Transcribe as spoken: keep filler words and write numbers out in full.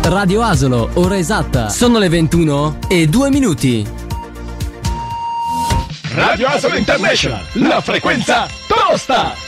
Radio Asolo, ora esatta. Sono le ventuno e due minuti. Radio Asolo International, la frequenza tosta!